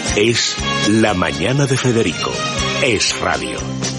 Es La Mañana de Federico. Es radio.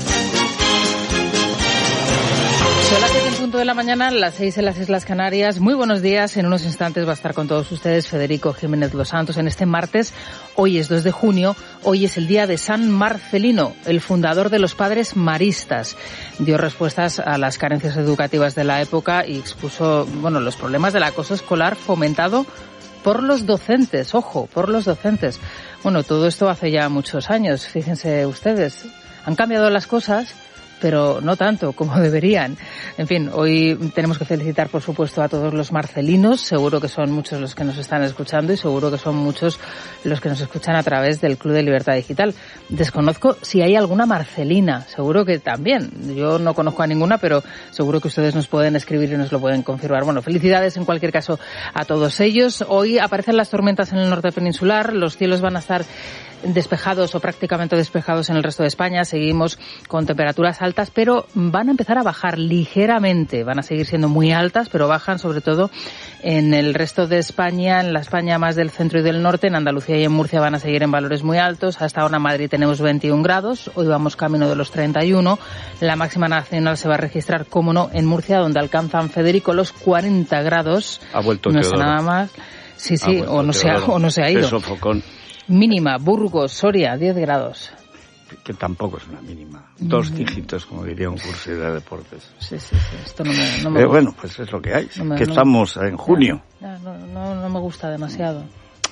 Son las 7 en punto de la mañana, las 6 en las Islas Canarias. Muy buenos días. En unos instantes va a estar con todos ustedes Federico Jiménez Los Santos en este martes. Hoy es 2 de junio. Hoy es el día de San Marcelino, el fundador de los padres maristas. Dio respuestas a las carencias educativas de la época y expuso, los problemas del acoso escolar fomentado por los docentes. Ojo, por los docentes. Todo esto hace ya muchos años. Fíjense ustedes, han cambiado las cosas, pero no tanto como deberían. En fin, hoy tenemos que felicitar, por supuesto, a todos los marcelinos. Seguro que son muchos los que nos están escuchando y seguro que son muchos los que nos escuchan a través del Club de Libertad Digital. Desconozco si hay alguna marcelina. Seguro que también. Yo no conozco a ninguna, pero seguro que ustedes nos pueden escribir y nos lo pueden confirmar. Felicidades en cualquier caso a todos ellos. Hoy aparecen las tormentas en el norte peninsular. Los cielos van a estar despejados o prácticamente despejados en el resto de España. Seguimos con temperaturas altas, pero van a empezar a bajar ligeramente. Van a seguir siendo muy altas, pero bajan sobre todo en el resto de España, en la España más del centro y del norte. En Andalucía y en Murcia van a seguir en valores muy altos. Hasta ahora en Madrid tenemos 21 grados. Hoy vamos camino de los 31. La máxima nacional se va a registrar, cómo no, en Murcia, donde alcanzan, Federico, los 40 grados. Ha vuelto no Teodoro. Es nada más. Sí, o no se ha ido. Sofocón. Mínima, Burgos, Soria, 10 grados. Que tampoco es una mínima. 2 dígitos, como diría un curso de deportes. Sí. Esto no me Pero gusta. bueno, pues es lo que hay. Estamos en junio. No me gusta demasiado.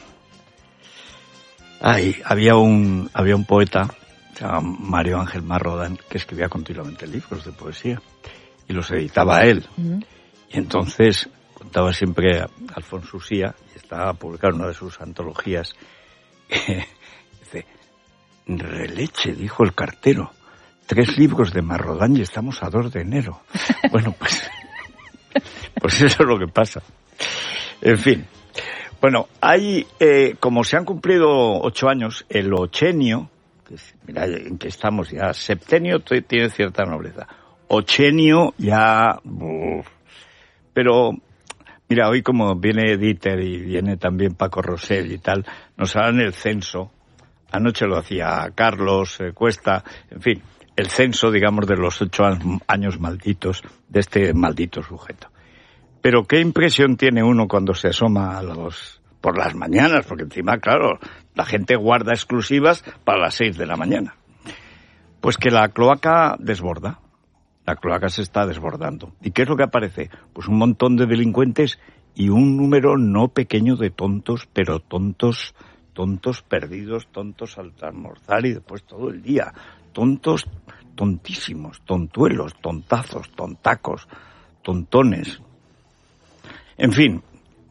Había un poeta, se llama Mario Ángel Marrodán, que escribía continuamente libros de poesía. Y los editaba él. Uh-huh. Y entonces contaba siempre a Alfonso Usía, y estaba publicando una de sus antologías. Dice, releche, dijo el cartero, 3 libros de Marrodán y estamos a 2 de enero. Bueno, pues eso es lo que pasa. En fin. Hay, como se han cumplido 8 años, el ochenio, mira, en que estamos ya, septenio tiene cierta nobleza. Ochenio ya, pero mira, hoy como viene Dieter y viene también Paco Rosell y tal, nos harán el censo. Anoche lo hacía Carlos Cuesta, en fin, el censo, digamos, de los 8 años malditos de este maldito sujeto. Pero qué impresión tiene uno cuando se asoma por las mañanas, porque encima, claro, la gente guarda exclusivas para las 6 de la mañana. Pues que la cloaca desborda. La cloaca se está desbordando. ¿Y qué es lo que aparece? Pues un montón de delincuentes y un número no pequeño de tontos, pero tontos perdidos, tontos al almorzar y después todo el día. Tontos, tontísimos, tontuelos, tontazos, tontacos, tontones. En fin.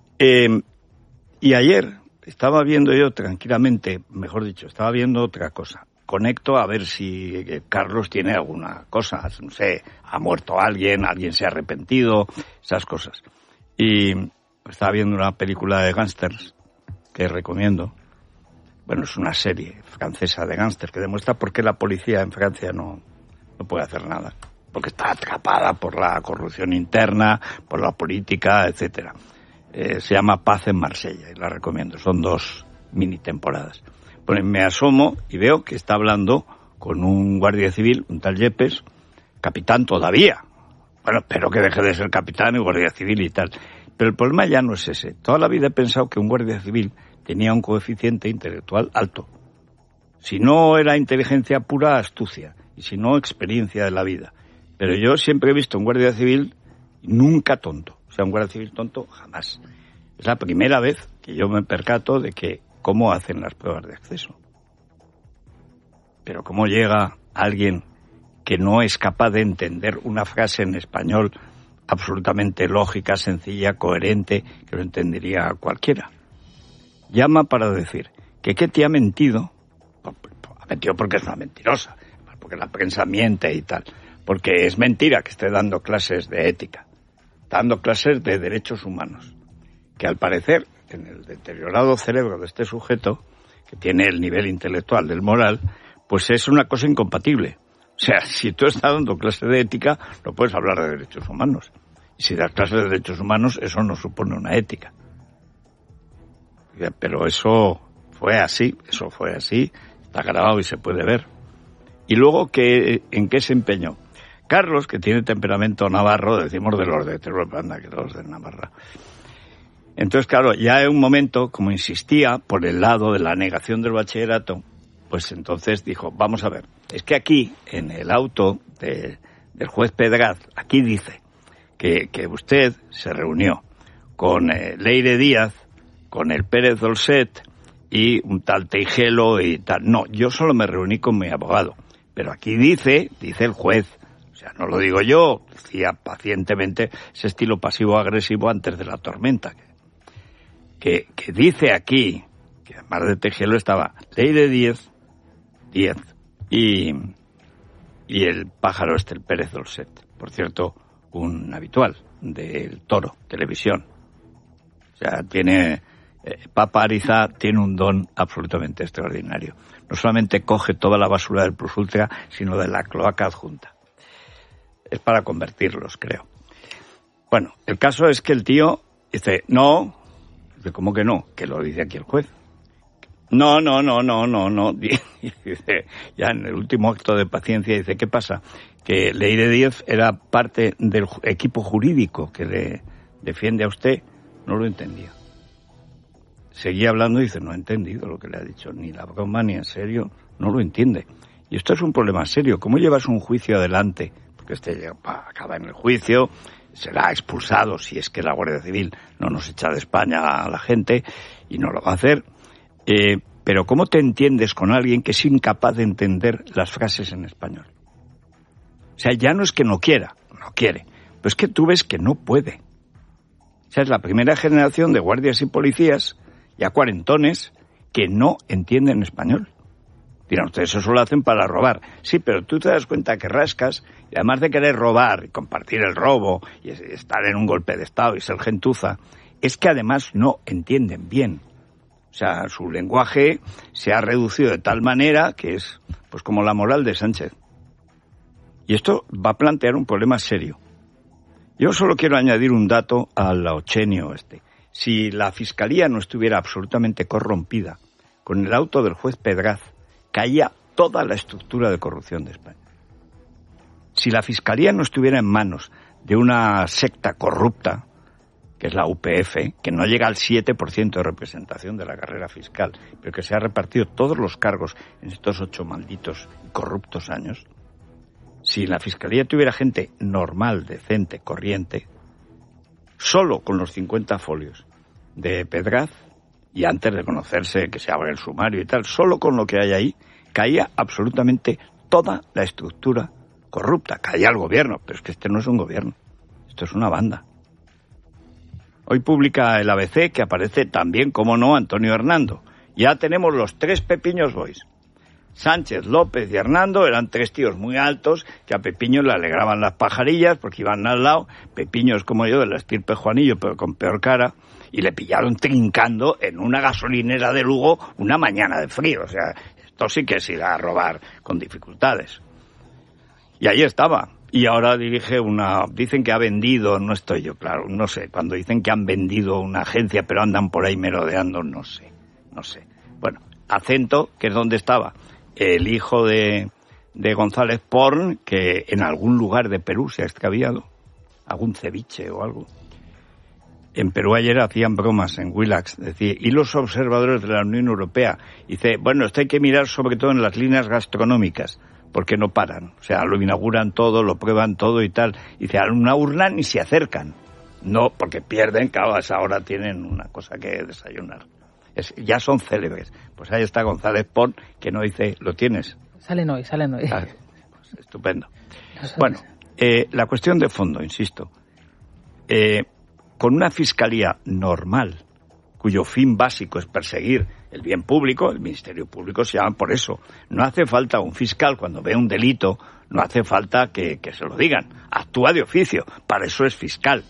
Y ayer estaba viendo yo tranquilamente, mejor dicho, estaba viendo otra cosa. Conecto a ver si Carlos tiene alguna cosa, no sé, ha muerto alguien se ha arrepentido, esas cosas. Y estaba viendo una película de gángsters que recomiendo. Es una serie francesa de gángsters que demuestra por qué la policía en Francia no puede hacer nada. Porque está atrapada por la corrupción interna, por la política, etcétera. Se llama Paz en Marsella y la recomiendo. Son 2 mini temporadas. Me asomo y veo que está hablando con un guardia civil, un tal Yepes, capitán todavía. Espero que deje de ser capitán y guardia civil y tal. Pero el problema ya no es ese. Toda la vida he pensado que un guardia civil tenía un coeficiente intelectual alto. Si no era inteligencia pura, astucia. Y si no, experiencia de la vida. Pero yo siempre he visto un guardia civil nunca tonto. O sea, un guardia civil tonto, jamás. Es la primera vez que yo me percato de que cómo hacen las pruebas de acceso. Pero cómo llega alguien que no es capaz de entender una frase en español absolutamente lógica, sencilla, coherente, que lo entendería cualquiera. Llama para decir que te ha mentido. Ha mentido porque es una mentirosa, porque la prensa miente y tal. Porque es mentira que esté dando clases de ética, dando clases de derechos humanos. Que al parecer, en el deteriorado cerebro de este sujeto, que tiene el nivel intelectual del moral, pues es una cosa incompatible. O sea, si tú estás dando clases de ética, no puedes hablar de derechos humanos. Y si das clases de derechos humanos, eso no supone una ética. Pero eso fue así, eso fue así, está grabado y se puede ver. Y luego, ¿en qué se empeñó? Carlos, que tiene temperamento navarro, decimos de los de Teruel Banda, que los de Navarra. Entonces, claro, ya en un momento, como insistía por el lado de la negación del bachillerato, pues entonces dijo, vamos a ver, es que aquí, en el auto del juez Pedraz, aquí dice que usted se reunió con Leire Díaz, con el Pérez Dolcet y un tal Teijelo y tal. No, yo solo me reuní con mi abogado. Pero aquí dice el juez, o sea, no lo digo yo, decía pacientemente ese estilo pasivo-agresivo antes de la tormenta, que dice aquí, que además de Teijelo estaba Leire Díaz y el pájaro el Pérez Dolcet, por cierto, un habitual del Toro, televisión. O sea, Papa Ariza tiene un don absolutamente extraordinario. No solamente coge toda la basura del Plus Ultra, sino de la cloaca adjunta. Es para convertirlos, creo. Bueno, el caso es que el tío dice, no. Dice, ¿cómo que no? Que lo dice aquí el juez. No. Dice, ya en el último acto de paciencia, dice, ¿qué pasa? Que Leire Díaz era parte del equipo jurídico que le defiende a usted. No lo entendía. Seguía hablando y dice, no he entendido lo que le ha dicho, ni la broma ni en serio, no lo entiende. Y esto es un problema serio. ¿Cómo llevas un juicio adelante? Porque acaba en el juicio, será expulsado si es que la Guardia Civil no nos echa de España a la gente, y no lo va a hacer. Pero ¿cómo te entiendes con alguien que es incapaz de entender las frases en español? O sea, ya no es que no quiera, no quiere, pero es que tú ves que no puede. O sea, es la primera generación de guardias y policías, ya cuarentones, que no entienden español. Dirán ustedes, eso lo hacen para robar. Sí, pero tú te das cuenta que rascas, y además de querer robar y compartir el robo y estar en un golpe de Estado y ser gentuza, es que además no entienden bien. O sea, su lenguaje se ha reducido de tal manera que es pues como la moral de Sánchez. Y esto va a plantear un problema serio. Yo solo quiero añadir un dato al ochenio este. Si la Fiscalía no estuviera absolutamente corrompida, con el auto del juez Pedraz caía toda la estructura de corrupción de España. Si la Fiscalía no estuviera en manos de una secta corrupta, que es la UPF, que no llega al 7% de representación de la carrera fiscal, pero que se ha repartido todos los cargos en estos 8 malditos y corruptos años, si la Fiscalía tuviera gente normal, decente, corriente, solo con los 50 folios de Pedraz, y antes de conocerse que se abre el sumario y tal, solo con lo que hay ahí, caía absolutamente toda la estructura corrupta. Caía el gobierno, pero es que este no es un gobierno, esto es una banda. Hoy publica el ABC que aparece también, como no, Antonio Hernando. Ya tenemos los 3 Pepiños Boys. Sánchez, López y Hernando eran 3 tíos muy altos que a Pepiño le alegraban las pajarillas porque iban al lado. Pepiño es como yo, de la estirpe Juanillo, pero con peor cara. Y le pillaron trincando en una gasolinera de Lugo una mañana de frío. O sea, esto sí que es ir a robar con dificultades. Y ahí estaba. Y ahora dirige dicen que ha vendido, no estoy yo claro, no sé, cuando dicen que han vendido una agencia pero andan por ahí merodeando, no sé. Bueno, Acento, que es donde estaba el hijo de González Porn, que en algún lugar de Perú se ha extraviado, algún ceviche o algo. En Perú ayer hacían bromas en Willax, decía, y los observadores de la Unión Europea, dice, bueno, esto hay que mirar sobre todo en las líneas gastronómicas, porque no paran, o sea, lo inauguran todo, lo prueban todo y tal, y dice, a una urna ni se acercan, no, porque pierden, claro, a esa hora tienen una cosa que desayunar, ya son célebres, pues ahí está González Pons, que no dice, ¿lo tienes? Salen hoy. Ah, pues, estupendo. Bueno, la cuestión de fondo, insisto, con una fiscalía normal, cuyo fin básico es perseguir el bien público, el Ministerio Público se llama por eso. No hace falta un fiscal cuando ve un delito, no hace falta que se lo digan. Actúa de oficio, para eso es fiscal.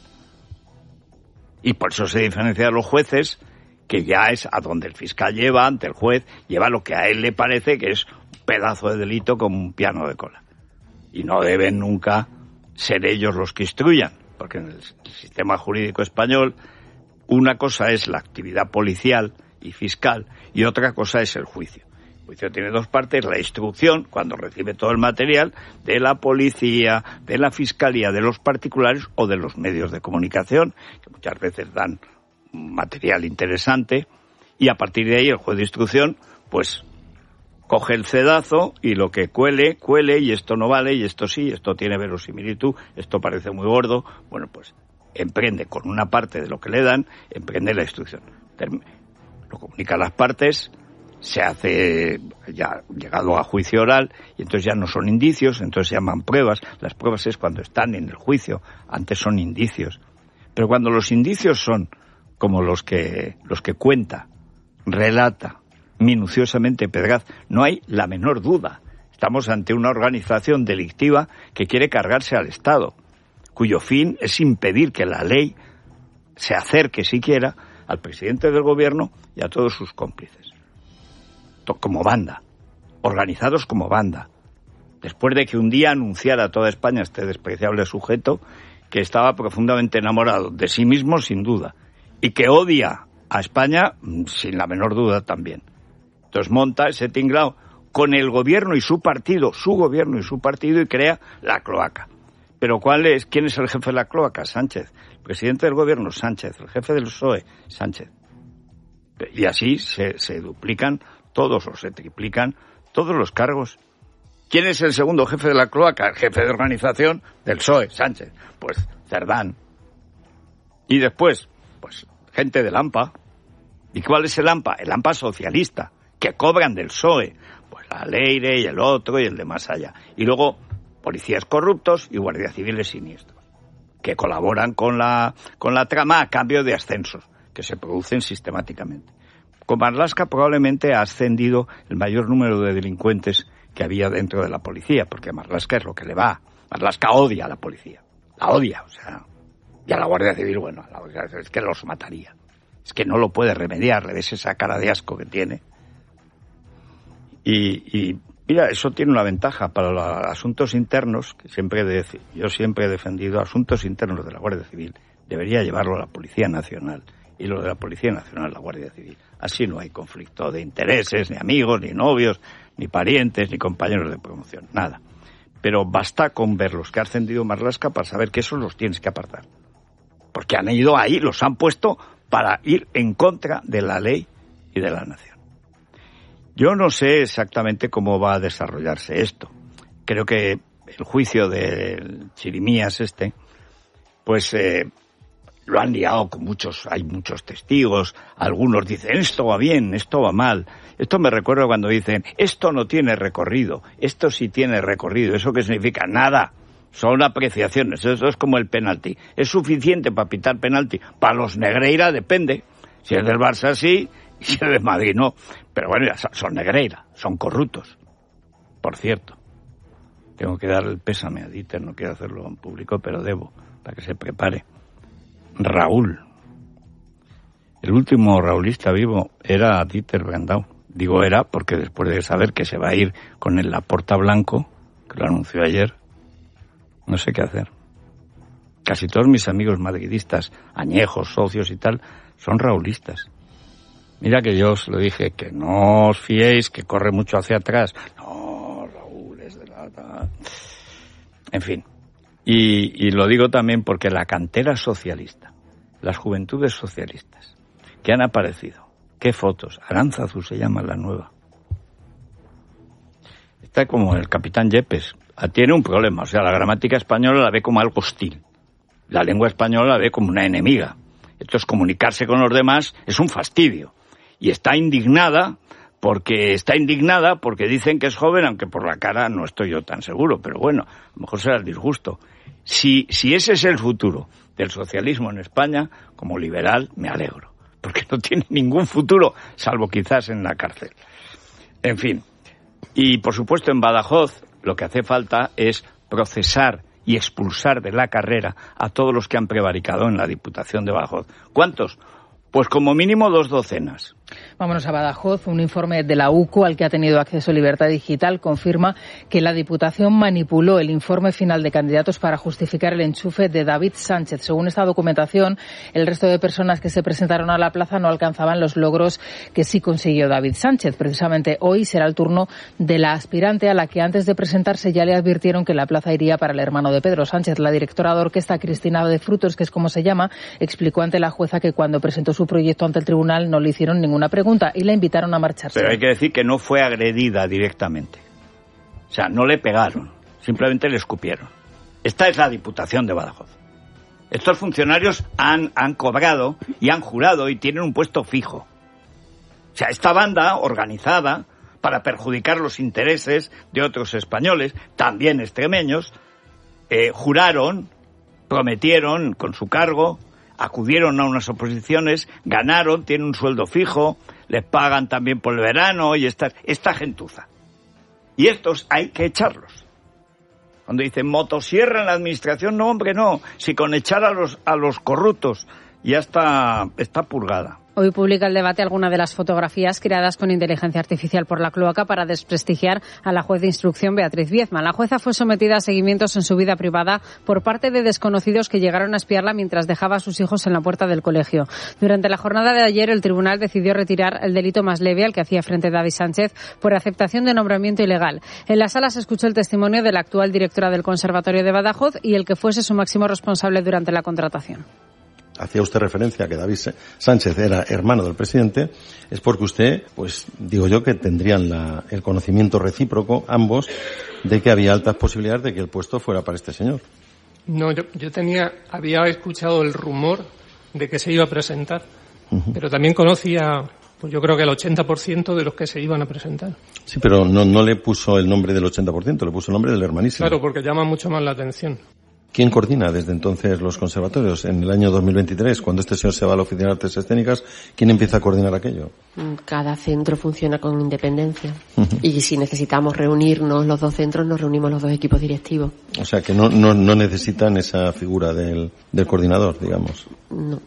Y por eso se diferencia de los jueces, que ya es a donde el fiscal lleva, ante el juez, lleva lo que a él le parece que es un pedazo de delito como un piano de cola. Y no deben nunca ser ellos los que instruyan, porque en el sistema jurídico español una cosa es la actividad policial y fiscal, y otra cosa es el juicio. El juicio tiene dos partes: la instrucción, cuando recibe todo el material, de la policía, de la fiscalía, de los particulares o de los medios de comunicación, que muchas veces dan material interesante, y a partir de ahí el juez de instrucción, pues, coge el cedazo y lo que cuele, y esto no vale, y esto sí, esto tiene verosimilitud, esto parece muy gordo, bueno, pues emprende con una parte de lo que le dan, emprende la instrucción. Lo comunica a las partes, se hace ya llegado a juicio oral, y entonces ya no son indicios, entonces se llaman pruebas. Las pruebas es cuando están en el juicio, antes son indicios. Pero cuando los indicios son como los que cuenta, relata minuciosamente Pedraz, no hay la menor duda. Estamos ante una organización delictiva que quiere cargarse al Estado, cuyo fin es impedir que la ley se acerque siquiera al presidente del gobierno y a todos sus cómplices. Como banda, organizados como banda. Después de que un día anunciara a toda España este despreciable sujeto que estaba profundamente enamorado de sí mismo, sin duda, y que odia a España, sin la menor duda también. Entonces monta ese tinglao con el gobierno y su partido, y crea la cloaca. Pero ¿quién es el jefe de la cloaca? Sánchez. El presidente del gobierno, Sánchez. El jefe del PSOE, Sánchez. Y así se duplican todos o se triplican todos los cargos. ¿Quién es el segundo jefe de la cloaca? El jefe de organización del PSOE, Sánchez. Pues Cerdán. Y después, pues gente del AMPA. ¿Y cuál es el AMPA? El AMPA socialista, que cobran del PSOE. Pues la Leire y el otro y el de más allá. Y luego policías corruptos y guardias civiles siniestros, que colaboran con la trama a cambio de ascensos, que se producen sistemáticamente. Con Marlaska probablemente ha ascendido el mayor número de delincuentes que había dentro de la policía, porque a Marlaska es lo que le va. Marlaska odia a la policía. La odia, o sea, y a la Guardia Civil, bueno, es que los mataría. Es que no lo puede remediar, le ves esa cara de asco que tiene. Y mira, eso tiene una ventaja para los asuntos internos, que yo siempre he defendido asuntos internos de la Guardia Civil. Debería llevarlo a la Policía Nacional, y lo de la Policía Nacional a la Guardia Civil. Así no hay conflicto de intereses, ni amigos, ni novios, ni parientes, ni compañeros de promoción, nada. Pero basta con ver los que ha ascendido Marlaska para saber que esos los tienes que apartar. Porque han ido ahí, los han puesto para ir en contra de la ley y de la nación. Yo no sé exactamente cómo va a desarrollarse esto. Creo que el juicio del Chirimías pues lo han liado con hay muchos testigos. Algunos dicen, esto va bien, esto va mal. Esto me recuerda cuando dicen, esto no tiene recorrido, esto sí tiene recorrido. ¿Eso qué significa? Nada. Son apreciaciones. Eso es como el penalti. ¿Es suficiente para pitar penalti? Para los Negreira depende. Si es del Barça sí, y si es del Madrid no. Pero bueno, son Negreira, son corruptos. Por cierto, tengo que darle el pésame a Dieter, no quiero hacerlo en público, pero debo, para que se prepare. Raúl. El último raulista vivo era Dieter Brandau. Digo era porque después de saber que se va a ir con el Laporta blanco, que lo anunció ayer, no sé qué hacer. Casi todos mis amigos madridistas, añejos, socios y tal, son raulistas. Mira que yo os lo dije, que no os fiéis, que corre mucho hacia atrás. No, Raúl es de la... En fin. Y lo digo también porque la cantera socialista, las juventudes socialistas que han aparecido, qué fotos, Aránzazu se llama la nueva. Está como el capitán Yepes, tiene un problema, o sea, la gramática española la ve como algo hostil, la lengua española la ve como una enemiga. Entonces comunicarse con los demás es un fastidio. Y está indignada porque dicen que es joven, aunque por la cara no estoy yo tan seguro, pero bueno, a lo mejor será el disgusto. Si ese es el futuro del socialismo en España, como liberal me alegro, porque no tiene ningún futuro, salvo quizás en la cárcel. En fin, y por supuesto en Badajoz lo que hace falta es procesar y expulsar de la carrera a todos los que han prevaricado en la Diputación de Badajoz. ¿Cuántos? Pues como mínimo 2 docenas. Vámonos a Badajoz. Un informe de la UCO al que ha tenido acceso Libertad Digital confirma que la Diputación manipuló el informe final de candidatos para justificar el enchufe de David Sánchez. Según esta documentación, el resto de personas que se presentaron a la plaza no alcanzaban los logros que sí consiguió David Sánchez. Precisamente hoy será el turno de la aspirante a la que antes de presentarse ya le advirtieron que la plaza iría para el hermano de Pedro Sánchez. La directora de orquesta, Cristina de Frutos, que es como se llama, explicó ante la jueza que cuando presentó su proyecto ante el tribunal no le hicieron ninguna pregunta y la invitaron a marcharse. Pero hay que decir que no fue agredida directamente. O sea, no le pegaron, simplemente le escupieron. Esta es la Diputación de Badajoz. Estos funcionarios han cobrado y han jurado y tienen un puesto fijo. O sea, esta banda organizada para perjudicar los intereses de otros españoles, también extremeños, juraron, prometieron con su cargo, acudieron a unas oposiciones, ganaron, tienen un sueldo fijo, les pagan también por el verano y esta gentuza. Y estos hay que echarlos. Cuando dicen motosierra en la administración, no, hombre, no. Si con echar a los corruptos ya está purgada. Hoy publica El Debate algunas de las fotografías creadas con inteligencia artificial por la cloaca para desprestigiar a la juez de instrucción Beatriz Viezma. La jueza fue sometida a seguimientos en su vida privada por parte de desconocidos que llegaron a espiarla mientras dejaba a sus hijos en la puerta del colegio. Durante la jornada de ayer, el tribunal decidió retirar el delito más leve al que hacía frente David Sánchez por aceptación de nombramiento ilegal. En la sala se escuchó el testimonio de la actual directora del Conservatorio de Badajoz y el que fuese su máximo responsable durante la contratación. Hacía usted referencia a que David Sánchez era hermano del presidente, es porque usted, pues digo yo que tendrían el conocimiento recíproco, ambos, de que había altas posibilidades de que el puesto fuera para este señor. No, yo había escuchado el rumor de que se iba a presentar, pero también conocía, pues yo creo que el 80% de los que se iban a presentar. Sí, pero no le puso el nombre del 80%, le puso el nombre del hermanísimo. Claro, porque llama mucho más la atención. ¿Quién coordina desde entonces los conservatorios? En el año 2023, cuando este señor se va a la Oficina de Artes Escénicas, ¿quién empieza a coordinar aquello? Cada centro funciona con independencia. Y si necesitamos reunirnos los dos centros, nos reunimos los dos equipos directivos. O sea, que no necesitan esa figura del coordinador, digamos. No.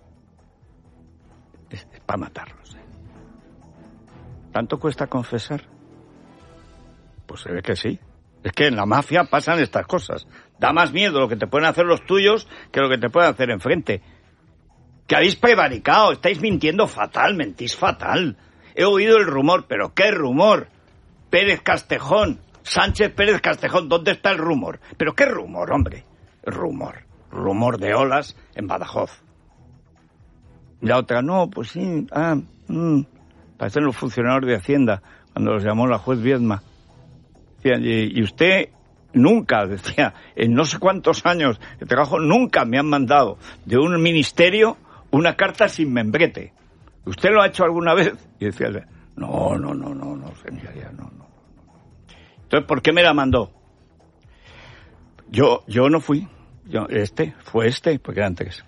Es para matarlos. ¿Tanto cuesta confesar? Pues se ve que sí. Es que en la mafia pasan estas cosas. Da más miedo lo que te pueden hacer los tuyos que lo que te pueden hacer enfrente. Que habéis prevaricado, estáis mintiendo fatal, mentís fatal. He oído el rumor, pero ¿qué rumor? Pérez Castejón, Sánchez Pérez Castejón, ¿dónde está el rumor? ¿Pero qué rumor, hombre? Rumor de olas en Badajoz. Y la otra, no, pues sí, parecen los funcionarios de Hacienda, cuando los llamó la juez Viezma. Y usted nunca, decía, en no sé cuántos años de trabajo, nunca me han mandado de un ministerio una carta sin membrete. ¿Usted lo ha hecho alguna vez? Y decía, no, señoría, no. Entonces, ¿por qué me la mandó? Yo no fui. Fue porque eran tres.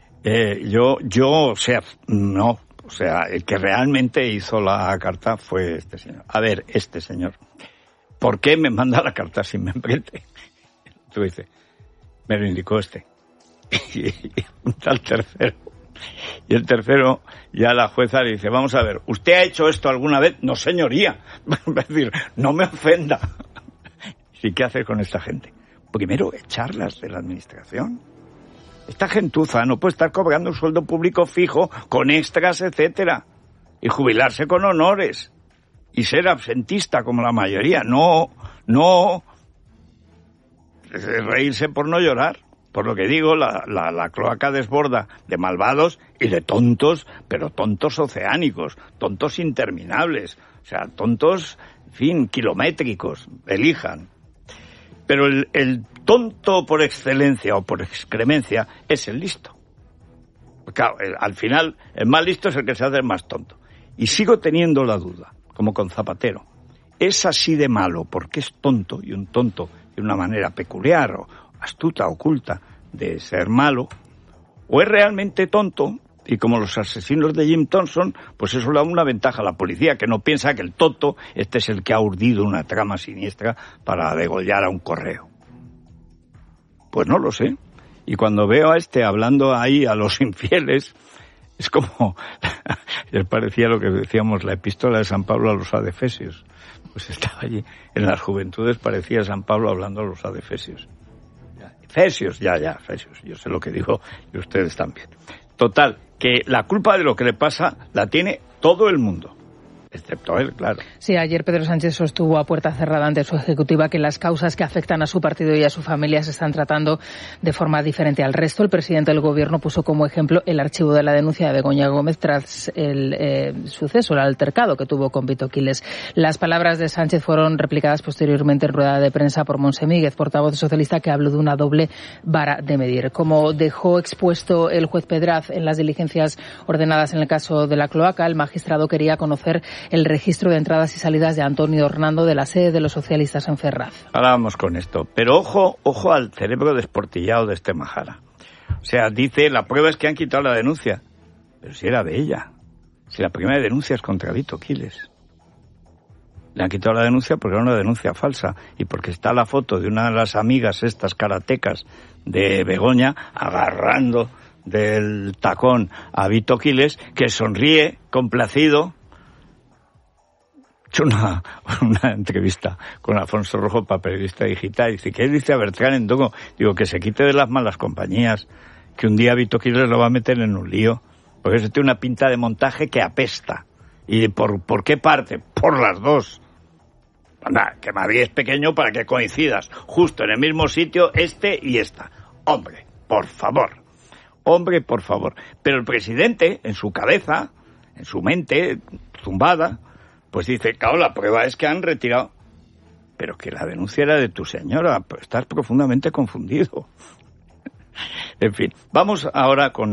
El que realmente hizo la carta fue este señor. A ver, este señor. ¿Por qué me manda la carta sin membrete? Tú dices, me lo indicó este. Y un tal tercero. Y el tercero, ya la jueza le dice, vamos a ver, ¿usted ha hecho esto alguna vez? No, señoría. Es decir, no me ofenda. ¿Sí qué hacer con esta gente? Primero, echarlas de la administración. Esta gentuza no puede estar cobrando un sueldo público fijo con extras, etcétera, y jubilarse con honores. Y ser absentista como la mayoría, no reírse por no llorar. Por lo que digo, la cloaca desborda de malvados y de tontos, pero tontos oceánicos, tontos interminables, o sea, tontos, en fin, kilométricos, elijan. Pero el tonto por excelencia o por excremencia es el listo. Claro, al final, el más listo es el que se hace el más tonto. Y sigo teniendo la duda, como con Zapatero. ¿Es así de malo porque es tonto, y un tonto de una manera peculiar o astuta, oculta, de ser malo? ¿O es realmente tonto? Y como los asesinos de Jim Thompson, pues eso le da una ventaja a la policía, que no piensa que el tonto este es el que ha urdido una trama siniestra para degollar a un correo. Pues no lo sé. Y cuando veo a este hablando ahí a los infieles, Es como, les parecía lo que decíamos, la epístola de San Pablo a los adefesios. Pues estaba allí, en las juventudes parecía San Pablo hablando a los adefesios. Efesios, Efesios, yo sé lo que dijo y ustedes también. Total, que la culpa de lo que le pasa la tiene todo el mundo. Excepto él, claro. Sí, ayer Pedro Sánchez sostuvo a puerta cerrada ante su ejecutiva que las causas que afectan a su partido y a su familia se están tratando de forma diferente al resto. El presidente del Gobierno puso como ejemplo el archivo de la denuncia de Begoña Gómez tras el suceso, el altercado que tuvo con Vito Quiles. Las palabras de Sánchez fueron replicadas posteriormente en rueda de prensa por Montse Míguez, portavoz socialista, que habló de una doble vara de medir. Como dejó expuesto el juez Pedraz en las diligencias ordenadas en el caso de la cloaca, el magistrado quería conocer el registro de entradas y salidas de Antonio Hernando de la sede de los socialistas en Ferraz. Ahora vamos con esto. Pero ojo al cerebro desportillado de este Majara. O sea, dice, la prueba es que han quitado la denuncia. Pero si era de ella. Si la primera denuncia es contra Vito Quiles. Le han quitado la denuncia porque era una denuncia falsa. Y porque está la foto de una de las amigas estas karatecas de Begoña agarrando del tacón a Vito Quiles, que sonríe complacido. He hecho una entrevista con Alfonso Rojo para Periodista Digital. Dice, ¿qué dice a Bertrán Endongo? Digo, que se quite de las malas compañías, que un día Vito Quiles lo va a meter en un lío, porque eso tiene una pinta de montaje que apesta. ¿Y por qué parte? Por las dos. Anda, que Madrid es pequeño para que coincidas justo en el mismo sitio este y esta. Hombre, por favor. Hombre, por favor. Pero el presidente, en su cabeza, en su mente zumbada, pues dice, claro, la prueba es que han retirado. Pero que la denuncia era de tu señora, pues estás profundamente confundido. En fin, vamos ahora con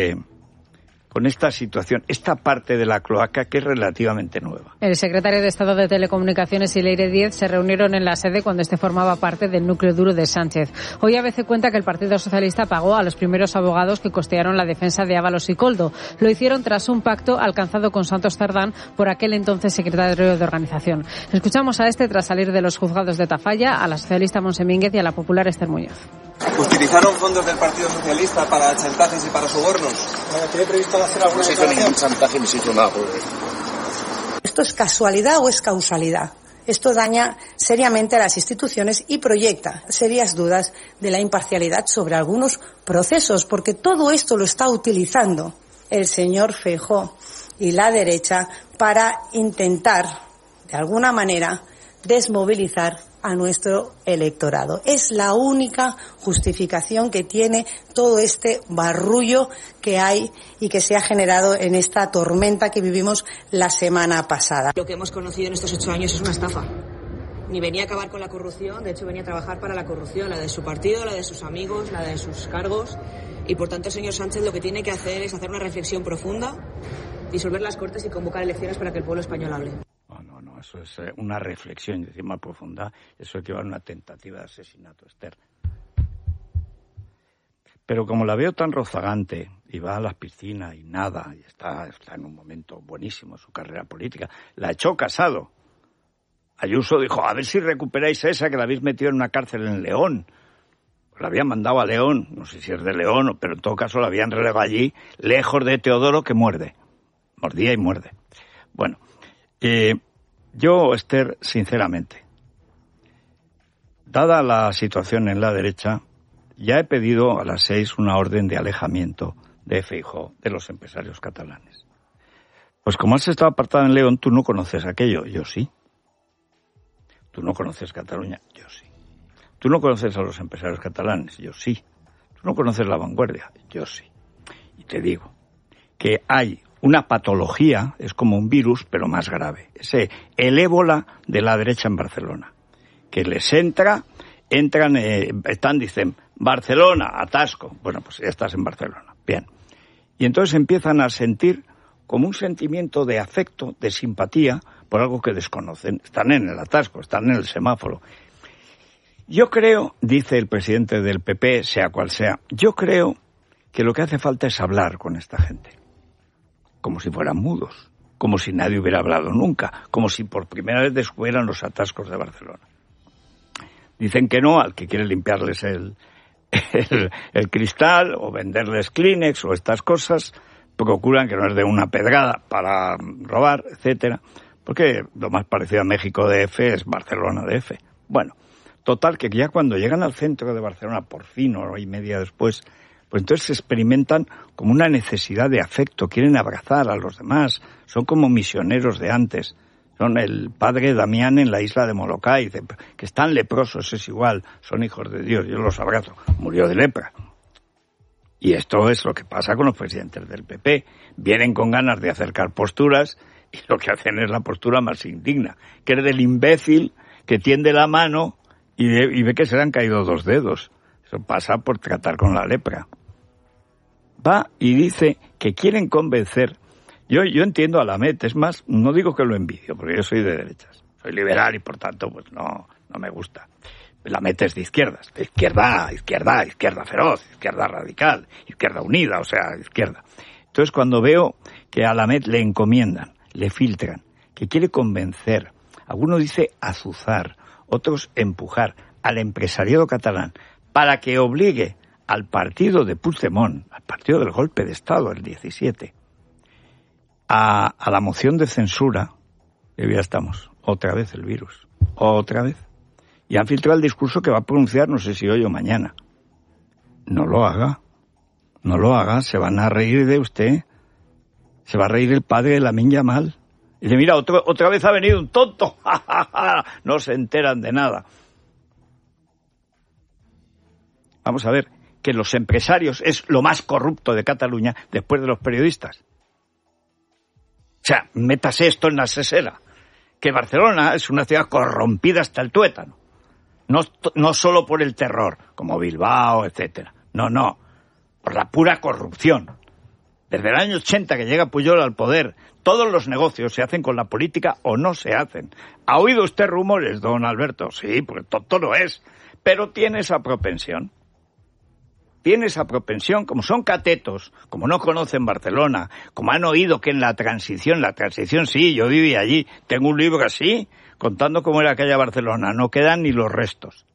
esta situación, esta parte de la cloaca que es relativamente nueva. El secretario de Estado de Telecomunicaciones y Leire Díez se reunieron en la sede cuando este formaba parte del núcleo duro de Sánchez. Hoy ABC cuenta que el Partido Socialista pagó a los primeros abogados que costearon la defensa de Ábalos y Koldo. Lo hicieron tras un pacto alcanzado con Santos Cerdán, por aquel entonces secretario de Organización. Escuchamos a este tras salir de los juzgados de Tafalla, a la socialista Montse Míguez y a la popular Esther Muñoz. ¿Utilizaron fondos del Partido Socialista para chantajes y para sobornos? ¿Tiene previsto hacer alguna declaración? No se hizo ningún chantaje ni se hizo nada. ¿Esto es casualidad o es causalidad? Esto daña seriamente a las instituciones y proyecta serias dudas de la imparcialidad sobre algunos procesos, porque todo esto lo está utilizando el señor Feijóo y la derecha para intentar, de alguna manera, desmovilizar a nuestro electorado. Es la única justificación que tiene todo este barullo que hay y que se ha generado en esta tormenta que vivimos la semana pasada. Lo que hemos conocido en estos 8 años es una estafa. Ni venía a acabar con la corrupción, de hecho venía a trabajar para la corrupción, la de su partido, la de sus amigos, la de sus cargos. Y por tanto, señor Sánchez, lo que tiene que hacer es hacer una reflexión profunda, disolver las Cortes y convocar elecciones para que el pueblo español hable. No, eso es una reflexión y encima profunda, eso equivale a una tentativa de asesinato, Esther. Pero como la veo tan rozagante y va a las piscinas y nada, y está en un momento buenísimo en su carrera política, la echó Casado. Ayuso dijo, a ver si recuperáis esa que la habéis metido en una cárcel en León. La habían mandado a León, no sé si es de León, pero en todo caso la habían relegado allí, lejos de Teodoro, que muerde. Mordía y muerde. Bueno, yo, Esther, sinceramente, dada la situación en la derecha, ya he pedido a las 6 una orden de alejamiento de Feijóo, de los empresarios catalanes. Pues como has estado apartada en León, tú no conoces aquello, yo sí. Tú no conoces Cataluña, yo sí. Tú no conoces a los empresarios catalanes, yo sí. Tú no conoces La Vanguardia, yo sí. Y te digo que hay una patología, es como un virus, pero más grave. Es el ébola de la derecha en Barcelona. Que les entran, dicen, Barcelona, atasco. Bueno, pues ya estás en Barcelona. Bien. Y entonces empiezan a sentir como un sentimiento de afecto, de simpatía, por algo que desconocen. Están en el atasco, están en el semáforo. Yo creo, dice el presidente del PP, sea cual sea, yo creo que lo que hace falta es hablar con esta gente. Como si fueran mudos, como si nadie hubiera hablado nunca, como si por primera vez descubrieran los atascos de Barcelona. Dicen que no al que quiere limpiarles el cristal o venderles Kleenex o estas cosas, procuran que no les den una pedrada para robar, etcétera, porque lo más parecido a México DF es Barcelona DF. Bueno, total, que ya cuando llegan al centro de Barcelona, por fin, hora y media después, pues entonces se experimentan como una necesidad de afecto, quieren abrazar a los demás, son como misioneros de antes. Son el padre Damián en la isla de Molokai, que están leprosos, es igual, son hijos de Dios, yo los abrazo, murió de lepra. Y esto es lo que pasa con los presidentes del PP, vienen con ganas de acercar posturas y lo que hacen es la postura más indigna, que es del imbécil que tiende la mano y ve que se le han caído 2 dedos. Eso pasa por tratar con la lepra. Va y dice que quieren convencer. Yo entiendo a Lamet, es más, no digo que lo envidio, porque yo soy de derechas. Soy liberal y por tanto pues no me gusta. Lamet es de izquierdas, de izquierda feroz, izquierda radical, izquierda unida, o sea, izquierda. Entonces cuando veo que a Lamet le encomiendan, le filtran, que quiere convencer, alguno dice azuzar, otros empujar al empresariado catalán para que obligue al partido de Puigdemont, al partido del golpe de Estado, el 17, a la moción de censura, y ya estamos, otra vez el virus, otra vez. Y han filtrado el discurso que va a pronunciar, no sé si hoy o mañana. No lo haga, se van a reír de usted, se va a reír el padre de Lamine Yamal. Y dice, mira, otra vez ha venido un tonto, no se enteran de nada. Vamos a ver, que los empresarios es lo más corrupto de Cataluña después de los periodistas. O sea, métase esto en la sesera, que Barcelona es una ciudad corrompida hasta el tuétano. No solo por el terror, como Bilbao, etcétera. No, por la pura corrupción. Desde el año 80 que llega Pujol al poder, todos los negocios se hacen con la política o no se hacen. ¿Ha oído usted rumores, don Alberto? Sí, porque tonto no es, pero tiene esa propensión. Como son catetos, como no conocen Barcelona, como han oído que en la transición sí, yo viví allí, tengo un libro así, contando cómo era aquella Barcelona, no quedan ni los restos.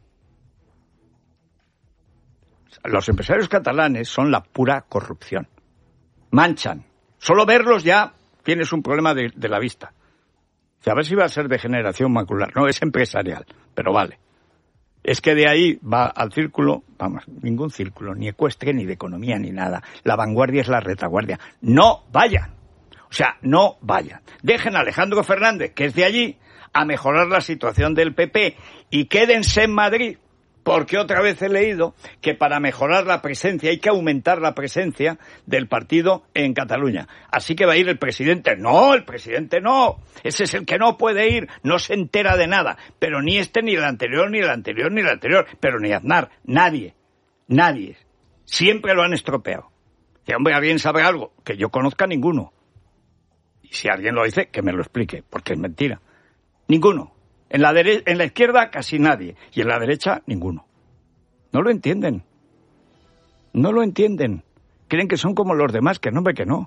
Los empresarios catalanes son la pura corrupción. Manchan. Solo verlos ya tienes un problema de la vista. A ver si va a ser degeneración macular. No, es empresarial, pero vale. Es que de ahí va al círculo, vamos, ningún círculo, ni ecuestre, ni de economía, ni nada. La vanguardia es la retaguardia. No vayan. O sea, no vayan. Dejen a Alejandro Fernández, que es de allí, a mejorar la situación del PP y quédense en Madrid. Porque otra vez he leído que para mejorar la presencia hay que aumentar la presencia del partido en Cataluña. Así que va a ir el presidente. No, el presidente no. Ese es el que no puede ir. No se entera de nada. Pero ni este, ni el anterior, ni el anterior, ni el anterior. Pero ni Aznar. Nadie. Siempre lo han estropeado. Y hombre, ¿alguien sabe algo? Que yo conozca ninguno. Y si alguien lo dice, que me lo explique. Porque es mentira. Ninguno. En la izquierda casi nadie, y en la derecha ninguno. No lo entienden. Creen que son como los demás, que no.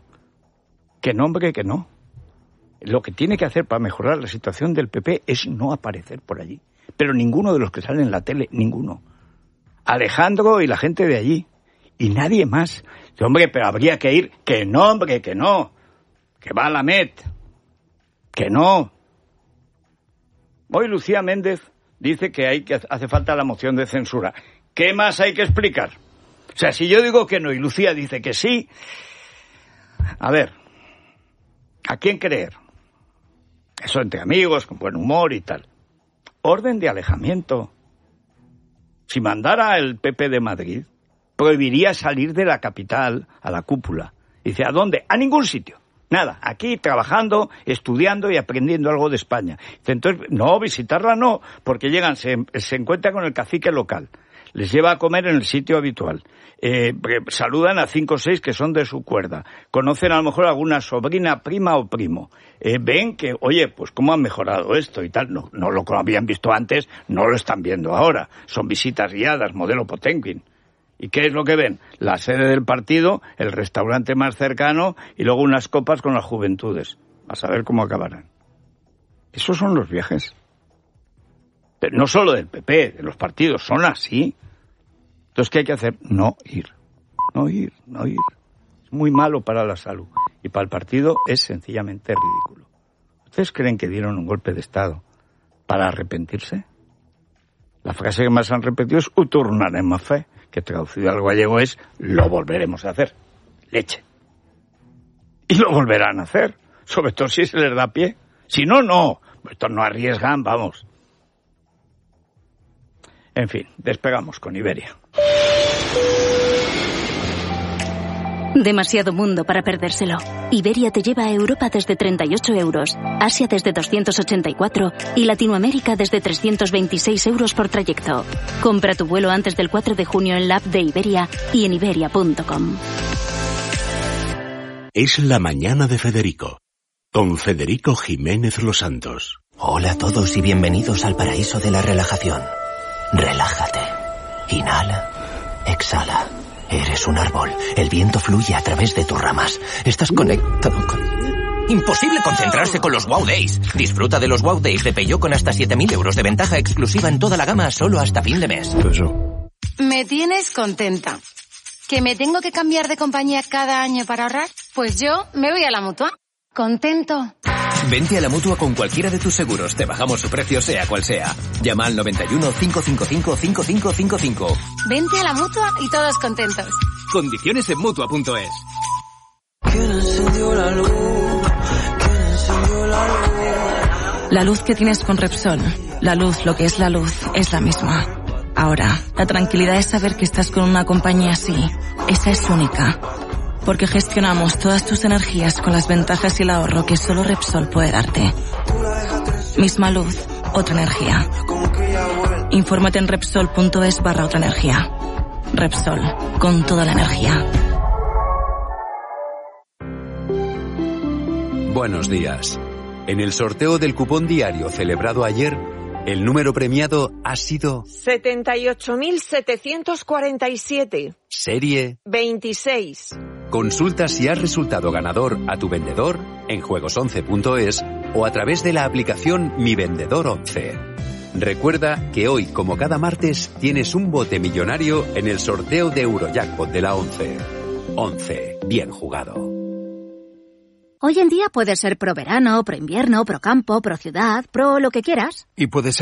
Lo que tiene que hacer para mejorar la situación del PP es no aparecer por allí. Pero ninguno de los que salen en la tele, ninguno. Alejandro y la gente de allí. Y nadie más. Hombre, pero habría que ir. Que no. Que va a la Met. Que no. Hoy Lucía Méndez dice que hace falta la moción de censura. ¿Qué más hay que explicar? O sea, si yo digo que no y Lucía dice que sí, a ver, ¿a quién creer? Eso entre amigos, con buen humor y tal. Orden de alejamiento. Si mandara el PP de Madrid, prohibiría salir de la capital a la cúpula. Dice, ¿a dónde? A ningún sitio. Nada, aquí trabajando, estudiando y aprendiendo algo de España. Entonces, no, visitarla no, porque llegan, se encuentran con el cacique local, les lleva a comer en el sitio habitual, saludan a 5 o 6 que son de su cuerda, conocen a lo mejor alguna sobrina, prima o primo, ven que, oye, pues cómo han mejorado esto y tal, no lo habían visto antes, no lo están viendo ahora, son visitas guiadas, modelo Potemkin. ¿Y qué es lo que ven? La sede del partido, el restaurante más cercano y luego unas copas con las juventudes. A saber cómo acabarán. Esos son los viajes. Pero no solo del PP, de los partidos, son así. Entonces, ¿qué hay que hacer? No ir. Es muy malo para la salud y para el partido es sencillamente ridículo. ¿Ustedes creen que dieron un golpe de Estado para arrepentirse? La frase que más han repetido es "uturnarem a fe", que traducido al gallego es "lo volveremos a hacer". Leche. Y lo volverán a hacer, sobre todo si se les da pie. Si no, no. Estos no arriesgan, vamos. En fin, despegamos con Iberia. Demasiado mundo para perdérselo. Iberia te lleva a Europa desde 38 euros, Asia desde 284 y Latinoamérica desde 326 euros por trayecto. Compra tu vuelo antes del 4 de junio en la app de Iberia y en iberia.com. Es la mañana de Federico, con Federico Jiménez Los Santos. Hola a todos y bienvenidos al paraíso de la relajación. Relájate. Inhala. Exhala. Eres un árbol. El viento fluye a través de tus ramas. Estás conectado con... Imposible concentrarse con los Wow Days. Disfruta de los Wow Days de Peugeot con hasta 7.000 euros de ventaja exclusiva en toda la gama solo hasta fin de mes. Me tienes contenta. ¿Que me tengo que cambiar de compañía cada año para ahorrar? Pues yo me voy a la Mutua. Contento. Vente a la Mutua con cualquiera de tus seguros. Te bajamos su precio sea cual sea. Llama al 91 555 5555. Vente a la Mutua y todos contentos. Condiciones en Mutua.es. La luz que tienes con Repsol, la luz, lo que es la luz, es la misma. Ahora, la tranquilidad es saber que estás con una compañía así. Esa es única. Porque gestionamos todas tus energías con las ventajas y el ahorro que solo Repsol puede darte. Misma luz, otra energía. Infórmate en Repsol.es/otra energía. Repsol, con toda la energía. Buenos días. En el sorteo del cupón diario celebrado ayer, el número premiado ha sido 78.747. Serie 26. Consulta si has resultado ganador a tu vendedor en juegos11.es o a través de la aplicación Mi Vendedor 11. Recuerda que hoy, como cada martes, tienes un bote millonario en el sorteo de Eurojackpot de la 11. 11. Bien jugado. Hoy en día puedes ser pro verano, pro invierno, pro campo, pro ciudad, pro lo que quieras. Y puedes